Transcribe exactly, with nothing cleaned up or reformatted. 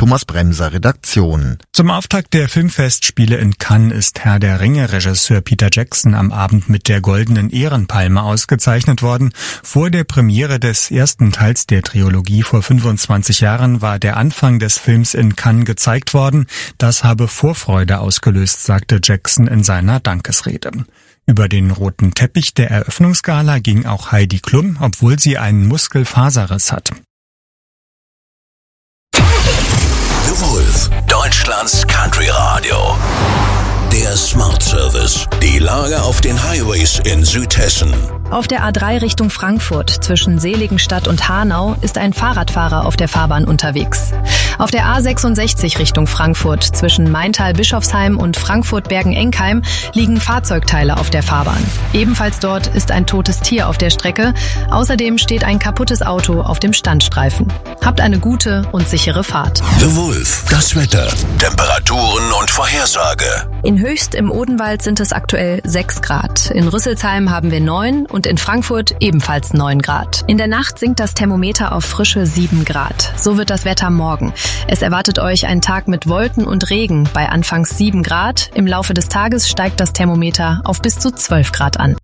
Thomas Bremser Redaktion. Zum Auftakt der Filmfestspiele in Cannes ist Herr der Ringe-Regisseur Peter Jackson am Abend mit der Goldenen Ehrenpalme ausgezeichnet worden. Vor der Premiere des ersten Teils der Trilogie vor fünfundzwanzig Jahren war der Anfang des Films in Cannes gezeigt worden. Das habe Vorfreude ausgelöst, sagte Jackson in seiner Dankesrede. Über den roten Teppich der Eröffnungsgala ging auch Heidi Klum, obwohl sie einen Muskelfaserriss hat. The Wolf, Deutschlands Country Radio. Der Smart Service. Die Lage auf den Highways in Südhessen. Auf der A drei Richtung Frankfurt zwischen Seligenstadt und Hanau ist ein Fahrradfahrer auf der Fahrbahn unterwegs. Auf der A sechsundsechzig Richtung Frankfurt zwischen Maintal-Bischofsheim und Frankfurt-Bergen-Enkheim liegen Fahrzeugteile auf der Fahrbahn. Ebenfalls dort ist ein totes Tier auf der Strecke. Außerdem steht ein kaputtes Auto auf dem Standstreifen. Habt eine gute und sichere Fahrt. The Wolf, das Wetter, Temperaturen und Vorhersage. In Höchst im Odenwald sind es aktuell sechs Grad. In Rüsselsheim haben wir neun und in Frankfurt ebenfalls neun Grad. In der Nacht sinkt das Thermometer auf frische sieben Grad. So wird das Wetter morgen. Es erwartet euch ein Tag mit Wolken und Regen bei anfangs sieben Grad. Im Laufe des Tages steigt das Thermometer auf bis zu zwölf Grad an.